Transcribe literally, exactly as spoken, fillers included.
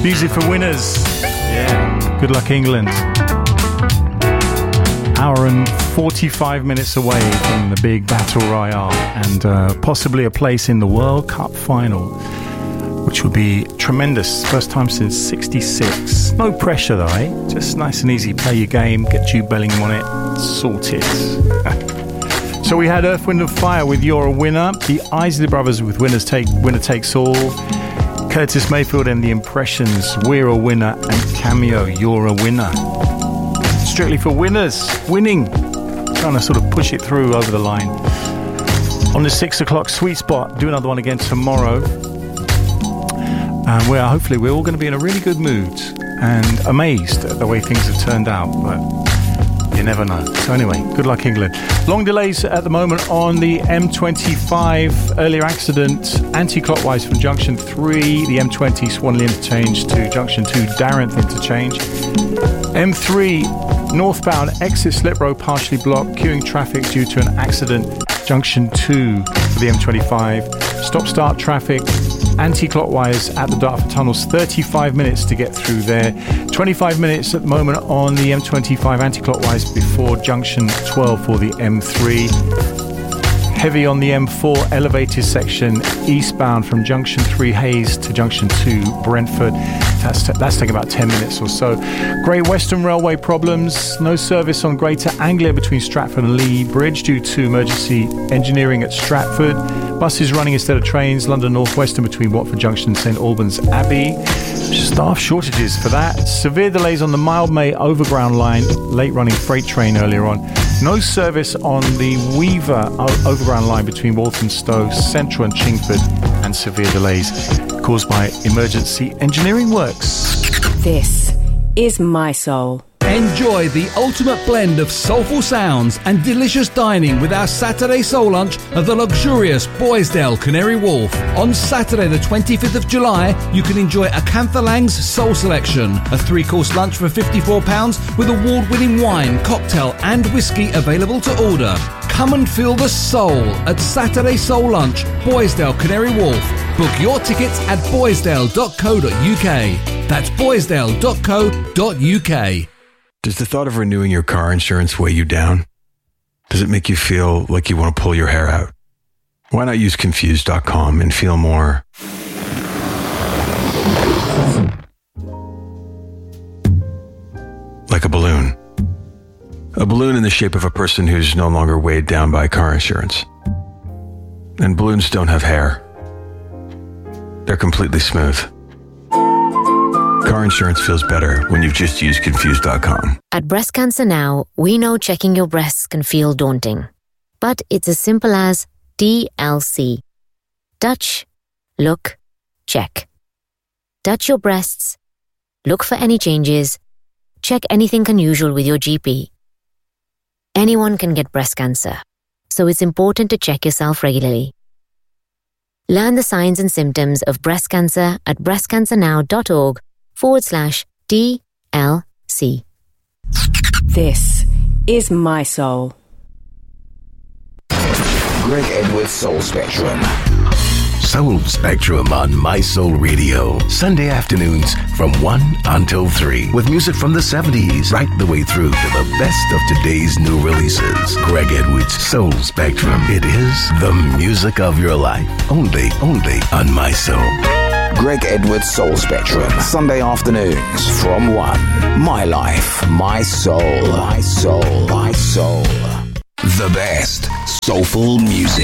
Music for winners. Yeah. Good luck, England. Hour and forty-five minutes away from the big battle royale and uh, possibly a place in the World Cup final, which would be tremendous. First time since sixty-six. No pressure though, eh? Just nice and easy. Play your game, get Jude Bellingham on it, sorted. So we had Earth, Wind and Fire with You're a Winner, the Isley Brothers with Winners Take Winner Takes All, Curtis Mayfield and the Impressions, We're a Winner, and Cameo, You're a Winner. Strictly for winners, winning, trying to sort of push it through over the line. On the six o'clock sweet spot, do another one again tomorrow. And where hopefully we're all going to be in a really good mood and amazed at the way things have turned out, but you never know. So anyway, good luck, England. Long delays at the moment on the M twenty-five. Earlier accident anti-clockwise from Junction three, the M twenty Swanley Interchange to Junction two Darenth Interchange. M three northbound exit slip road partially blocked, queuing traffic due to an accident. Junction two for the M twenty-five. Stop-start traffic anti-clockwise at the Dartford Tunnels, thirty-five minutes to get through there. twenty-five minutes at the moment on the M twenty-five anti-clockwise before Junction twelve for the M three. Heavy on the M four elevated section eastbound from Junction three Hayes to Junction two Brentford. That's, t- that's taking about ten minutes or so. Great Western Railway problems. No service on Greater Anglia between Stratford and Lee Bridge due to emergency engineering at Stratford. Buses running instead of trains. London North Western between Watford Junction and St Albans Abbey. Staff shortages for that. Severe delays on the Mildmay Overground line. Late running freight train earlier on. No service on the Weaver Overground line between Walthamstow Central and Chingford, and severe delays caused by emergency engineering works. This is My Soul. Enjoy the ultimate blend of soulful sounds and delicious dining with our Saturday soul lunch at the luxurious Boisdale Canary Wharf. On Saturday the twenty-fifth of July, you can enjoy Acantha Lang's Soul Selection, a three-course lunch for fifty-four pounds with award-winning wine, cocktail and whiskey available to order. Come and feel the soul at Saturday Soul Lunch, Boisdale Canary Wharf. Book your tickets at boisdale dot co dot uk. That's boisdale dot co dot uk. Does the thought of renewing your car insurance weigh you down? Does it make you feel like you want to pull your hair out? Why not use confused dot com and feel more like a balloon? A balloon in the shape of a person who's no longer weighed down by car insurance. And balloons don't have hair. They're completely smooth. Car insurance feels better when you've just used confused dot com. At Breast Cancer Now, we know checking your breasts can feel daunting. But it's as simple as D L C. Touch, look, check. Touch your breasts, look for any changes, check anything unusual with your G P. Anyone can get breast cancer, so it's important to check yourself regularly. Learn the signs and symptoms of breast cancer at breastcancernow.org forward slash DLC. This is My Soul. Greg Edwards Soul Spectrum. Soul Spectrum on My Soul Radio. Sunday afternoons from one until three. With music from the seventies right the way through to the best of today's new releases. Greg Edwards Soul Spectrum. It is the music of your life. Only, only on My Soul. Greg Edwards Soul Spectrum. Sunday afternoons from one. My life, my soul. My soul, my soul. The best soulful music.